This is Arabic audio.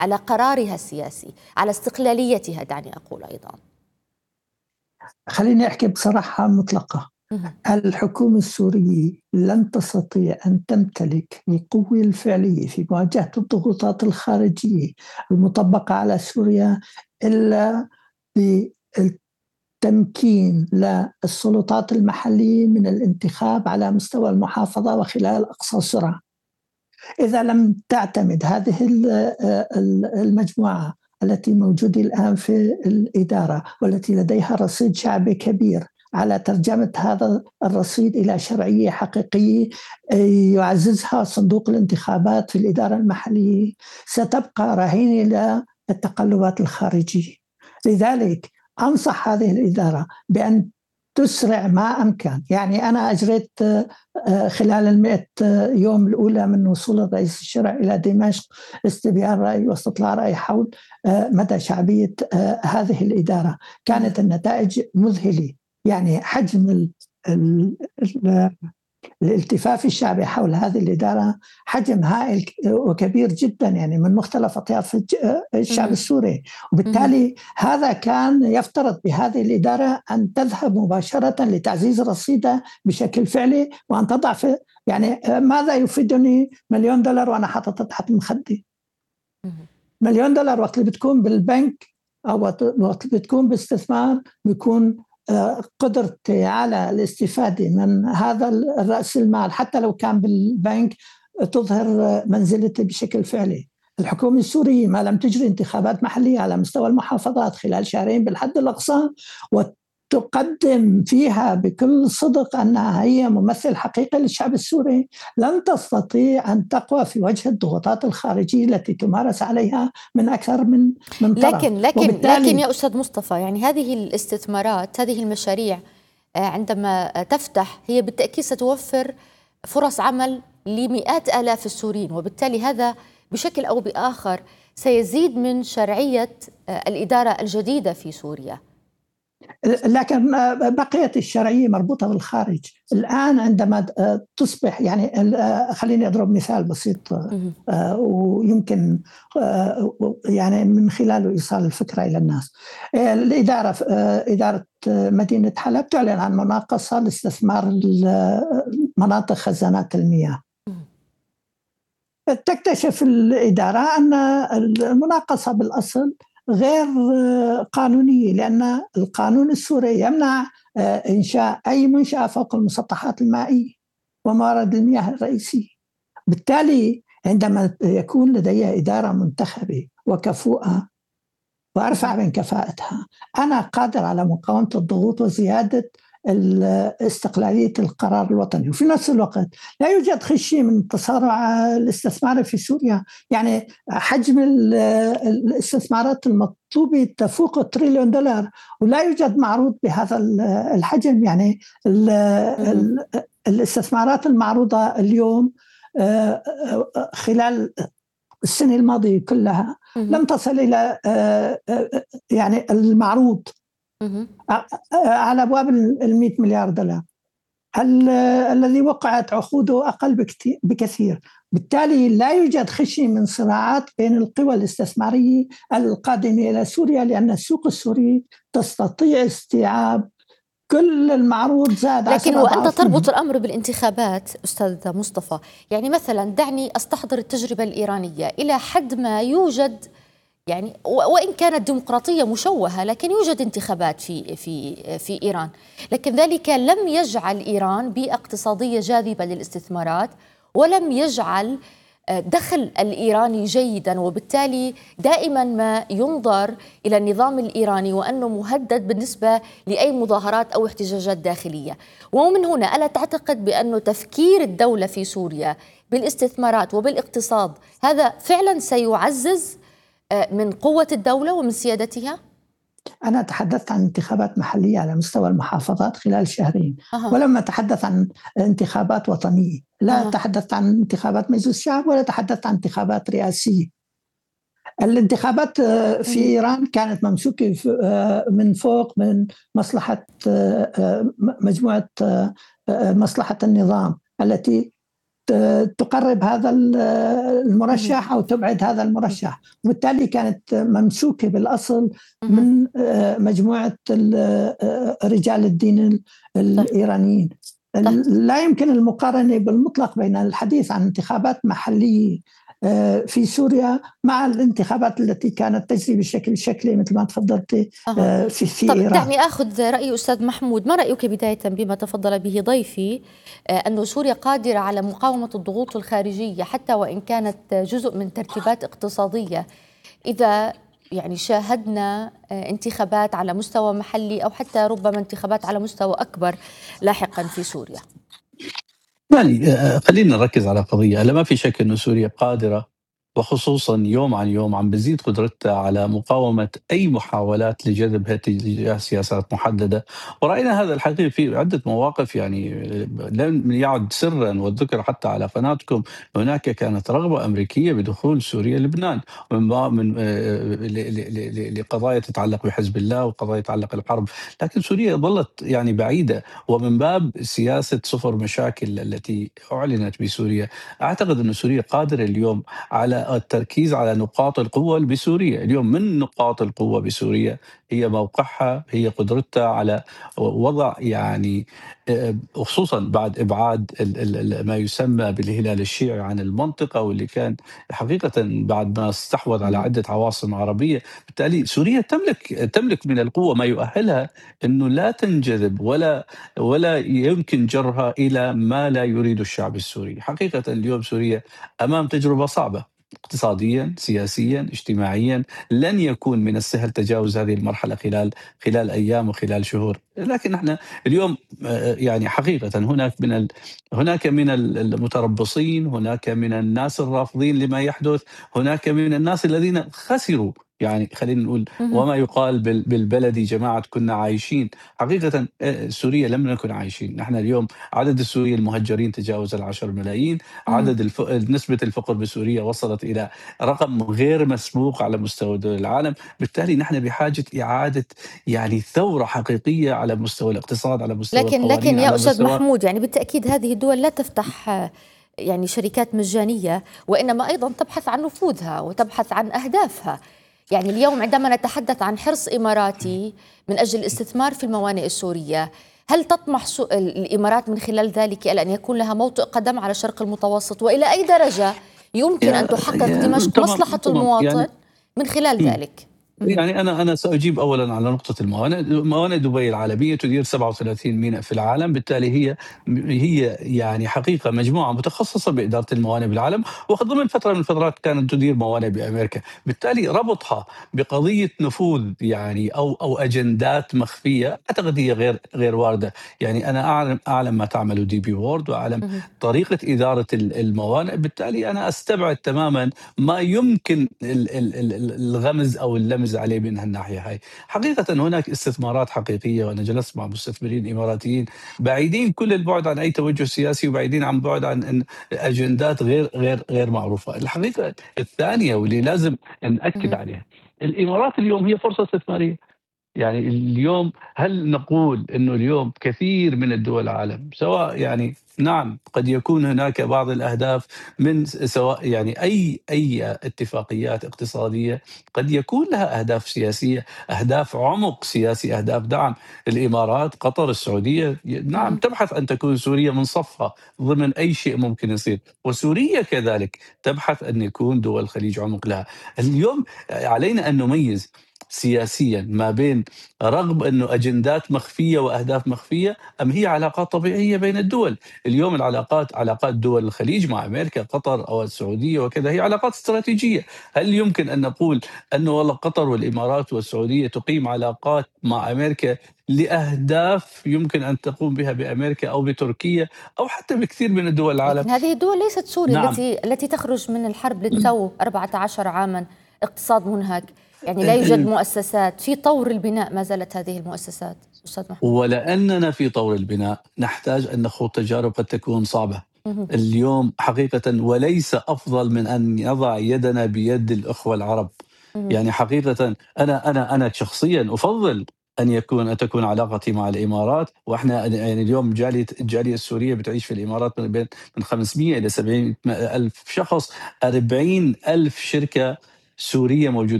على قرارها السياسي، على استقلاليتها، دعني أقول أيضا. خليني أحكي بصراحة مطلقة. الحكومة السورية لن تستطيع أن تمتلك القوة الفعلية في مواجهة الضغوطات الخارجية المطبقة على سوريا إلا بالتمكين للسلطات المحلية من الانتخاب على مستوى المحافظة وخلال أقصى سرعة. إذا لم تعتمد هذه المجموعة التي موجودة الآن في الإدارة والتي لديها رصيد شعبي كبير على ترجمة هذا الرصيد إلى شرعية حقيقية يعززها صندوق الانتخابات في الإدارة المحلية، ستبقى رهينة للتقلبات الخارجية. لذلك أنصح هذه الإدارة بأن تسرع ما أمكن. يعني أنا أجريت خلال 100 يوم الأولى من وصول الرئيس الشرعي إلى دمشق استبيان رأي واستطلاع رأي حول مدى شعبية هذه الإدارة. كانت النتائج مذهلة. يعني حجم الالتفاف الشعبي حول هذه الإدارة حجم هائل وكبير جدا، يعني من مختلف أطياف الشعب السوري. وبالتالي هذا كان يفترض بهذه الإدارة أن تذهب مباشرة لتعزيز رصيدها بشكل فعلي، وأن تضع في يعني ماذا يفيدني $1,000,000 وأنا حاططها تحت مخدي؟ $1,000,000 وقت اللي بتكون بالبنك أو وقت اللي بتكون باستثمار بيكون قدرتي على الاستفادة من هذا الرأس المال حتى لو كان بالبنك تظهر منزلتي بشكل فعلي. الحكومة السورية ما لم تجري انتخابات محلية على مستوى المحافظات خلال شهرين بالحد الأقصى وتقدم فيها بكل صدق أنها هي ممثل حقيقي للشعب السوري، لن تستطيع أن تقوى في وجه الضغوطات الخارجية التي تمارس عليها من أكثر من طرف. لكن يا أستاذ مصطفى، يعني هذه الاستثمارات، هذه المشاريع عندما تفتح هي بالتأكيد ستوفر فرص عمل لمئات آلاف السوريين، وبالتالي هذا بشكل أو بآخر سيزيد من شرعية الإدارة الجديدة في سوريا. لكن بقية الشرعية مربوطة بالخارج. الآن عندما تصبح يعني خليني أضرب مثال بسيط ويمكن يعني من خلاله إيصال الفكرة إلى الناس. إدارة مدينة حلب تعلن عن مناقصة لاستثمار مناطق خزانات المياه. تكتشف الإدارة أن المناقصة بالأصل غير قانونية، لأن القانون السوري يمنع إنشاء أي منشأة فوق المسطحات المائية وموارد المياه الرئيسية. بالتالي عندما يكون لدي إدارة منتخبة وكفؤة وأرفع من كفاءتها، أنا قادر على مقاومة الضغوط وزيادة استقلالية القرار الوطني. وفي نفس الوقت لا يوجد خشية من تسارع الاستثمار في سوريا. يعني حجم الاستثمارات المطلوبة تفوق $1,000,000,000 ولا يوجد معروض بهذا الحجم. يعني الاستثمارات المعروضة اليوم خلال السنة الماضية كلها لم تصل إلى يعني المعروض على أبواب $100,000,000,000 الذي وقعت عقوده أقل بكثير. بالتالي لا يوجد خشية من صراعات بين القوى الاستثمارية القادمة إلى سوريا، لأن السوق السوري تستطيع استيعاب كل المعروض زاد. لكن وأنت تربط الأمر بالانتخابات أستاذ مصطفى، يعني مثلا دعني أستحضر التجربة الإيرانية إلى حد ما يوجد، يعني وإن كانت ديمقراطية مشوهة لكن يوجد انتخابات في إيران، لكن ذلك لم يجعل إيران بيئة اقتصادية جاذبة للاستثمارات ولم يجعل دخل الإيراني جيدا، وبالتالي دائما ما ينظر إلى النظام الإيراني وأنه مهدد بالنسبة لأي مظاهرات أو احتجاجات داخلية. ومن هنا ألا تعتقد بأنه تفكير الدولة في سوريا بالاستثمارات وبالاقتصاد هذا فعلا سيعزز من قوة الدولة ومن سيادتها؟ أنا تحدثت عن انتخابات محلية على مستوى المحافظات خلال شهرين، ولما أتحدث عن انتخابات وطنية. لا تحدثت عن انتخابات مجلس الشعب ولا تحدثت عن انتخابات رئاسية. الانتخابات في إيران كانت ممسوكة من فوق من مصلحة مجموعة مصلحة النظام التي تقرب هذا المرشح أو تبعد هذا المرشح، وبالتالي كانت ممسوكة بالأصل من مجموعة رجال الدين الإيرانيين. لا يمكن المقارنة بالمطلق بين الحديث عن انتخابات محلية في سوريا مع الانتخابات التي كانت تجري بشكل شكلي مثل ما تفضلتي في طب إيران. دعني أخذ رأي أستاذ محمود. ما رأيك بداية بما تفضل به ضيفي أن سوريا قادرة على مقاومة الضغوط الخارجية حتى وإن كانت جزء من ترتيبات اقتصادية، إذا يعني شاهدنا انتخابات على مستوى محلي أو حتى ربما انتخابات على مستوى أكبر لاحقا في سوريا؟ يعني خلينا نركز على قضية. لا، ما في شك أن سوريا قادرة، وخصوصا يوم عن يوم عم بزيد قدرتها على مقاومة أي محاولات لجذبها تجاه سياسات محددة. ورأينا هذا الحقيقة في عدة مواقف، يعني لم يعد سرا والذكر حتى على قناتكم. هناك كانت رغبة أمريكية بدخول سوريا لبنان من لقضايا تتعلق بحزب الله وقضايا تتعلق بالحرب، لكن سوريا ظلت يعني بعيدة. ومن باب سياسة صفر مشاكل التي أعلنت بسوريا، أعتقد أن سوريا قادرة اليوم على التركيز على نقاط القوة بسوريا. اليوم من نقاط القوة بسوريا هي موقعها، هي قدرتها على وضع يعني خصوصا بعد إبعاد ما يسمى بالهلال الشيعي عن المنطقة، واللي كان حقيقة بعد ما استحوذ على عدة عواصم عربية. بالتالي سوريا تملك من القوة ما يؤهلها أنه لا تنجذب ولا يمكن جرها إلى ما لا يريد الشعب السوري. حقيقة اليوم سوريا أمام تجربة صعبة اقتصاديا، سياسيا، اجتماعيا. لن يكون من السهل تجاوز هذه المرحلة خلال أيام وخلال شهور. لكن احنا اليوم يعني حقيقة هناك من المتربصين، هناك من الناس الرافضين لما يحدث، هناك من الناس الذين خسروا، يعني خلينا نقول وما يقال بالبلدي جماعة كنا عايشين. حقيقة سوريا لم نكن عايشين. نحن اليوم عدد السوريين المهجرين تجاوز 10 ملايين، عدد نسبة الفقر بسوريا وصلت إلى رقم غير مسبوق على مستوى دول العالم. بالتالي نحن بحاجة إعادة يعني ثورة حقيقية على مستوى الاقتصاد، على مستوى القوانين، لكن يا على أستاذ مستوى محمود، يعني بالتأكيد هذه الدول لا تفتح يعني شركات مجانية، وإنما أيضا تبحث عن نفوذها وتبحث عن أهدافها. يعني اليوم عندما نتحدث عن حرص إماراتي من أجل الاستثمار في الموانئ السورية، هل تطمح الإمارات من خلال ذلك إلى أن يكون لها موطئ قدم على الشرق المتوسط؟ وإلى أي درجة يمكن أن تحقق دمشق مصلحة المواطن يعني من خلال ذلك؟ يعني أنا سأجيب أولا على نقطة الموانئ. موانئ دبي العالمية تدير 37 ميناء في العالم. بالتالي هي يعني حقيقة مجموعة متخصصة بإدارة الموانئ بالعالم، وضمن فترة من الفترات كانت تدير موانئ بأمريكا. بالتالي ربطها بقضية نفوذ يعني أو أجندات مخفية أعتقد هي غير واردة. يعني أنا أعلم ما تعمل دي بي وورد، وأعلم طريقة إدارة الموانئ. بالتالي أنا أستبعد تماما ما يمكن الغمز أو اللمز عليه من هالناحية هاي. حقيقة هناك استثمارات حقيقية، وأنا جلست مع مستثمرين إماراتيين بعيدين كل البعد عن أي توجه سياسي، وبعيدين عن بعد عن أجندات غير معروفة. الحقيقة الثانية واللي لازم نأكد عليها، الإمارات اليوم هي فرصة استثمارية. يعني اليوم هل نقول أنه اليوم كثير من الدول العالم سواء يعني نعم قد يكون هناك بعض الأهداف من سواء يعني أي اتفاقيات اقتصادية قد يكون لها أهداف سياسية، أهداف عمق سياسي، أهداف دعم. الإمارات، قطر، السعودية نعم تبحث أن تكون سوريا من صفها ضمن أي شيء ممكن يصير، وسوريا كذلك تبحث أن يكون دول الخليج عمق لها. اليوم علينا أن نميز سياسيا ما بين رغم أنه أجندات مخفية وأهداف مخفية، أم هي علاقات طبيعية بين الدول. اليوم علاقات دول الخليج مع أمريكا، قطر أو السعودية وكذا، هي علاقات استراتيجية. هل يمكن أن نقول أنه والله قطر والإمارات والسعودية تقيم علاقات مع أمريكا لأهداف يمكن أن تقوم بها بأمريكا أو بتركيا أو حتى بكثير من الدول العالم؟ لكن هذه الدول ليست سوريا. نعم. التي تخرج من الحرب للتو 14 عاما، اقتصاد منهك، يعني لا يوجد مؤسسات في طور البناء. ما زالت هذه المؤسسات أستاذ محمود؟ ولأننا في طور البناء نحتاج أن نخوض تجارب قد تكون صعبة اليوم حقيقة، وليس أفضل من أن نضع يدنا بيد الأخوة العرب. يعني حقيقة أنا شخصيا أفضل أن تكون علاقتي مع الإمارات، وإحنا يعني اليوم الجالية السورية بتعيش في الإمارات من 500 إلى 700 ألف شخص، 40 ألف شركة سورية موجودة